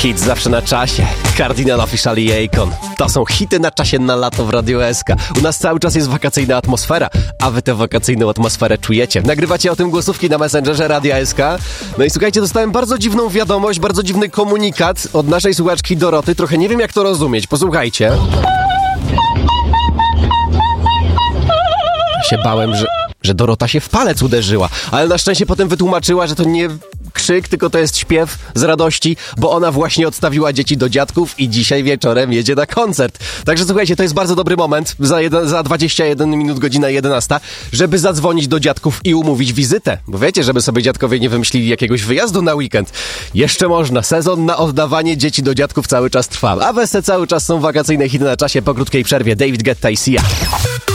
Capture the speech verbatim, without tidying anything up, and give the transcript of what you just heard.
Hit zawsze na czasie. Cardinal Offishall i Akon. To są hity na czasie na lato w Radio S K. U nas cały czas jest wakacyjna atmosfera, a wy tę wakacyjną atmosferę czujecie. Nagrywacie o tym głosówki na Messengerze Radia S K. No i słuchajcie, dostałem bardzo dziwną wiadomość, bardzo dziwny komunikat od naszej słuchaczki Doroty. Trochę nie wiem, jak to rozumieć. Posłuchajcie. Się bałem, że, że Dorota się w palec uderzyła, ale na szczęście potem wytłumaczyła, że to nie krzyk, tylko to jest śpiew z radości, bo ona właśnie odstawiła dzieci do dziadków i dzisiaj wieczorem jedzie na koncert. Także słuchajcie, to jest bardzo dobry moment, za, jeden, za dwadzieścia jeden minut, godzina jedenasta, żeby zadzwonić do dziadków i umówić wizytę. Bo wiecie, żeby sobie dziadkowie nie wymyślili jakiegoś wyjazdu na weekend. Jeszcze można. Sezon na oddawanie dzieci do dziadków cały czas trwa. A w S C cały czas są wakacyjne hity na czasie. Po krótkiej przerwie David Guetta i Sia.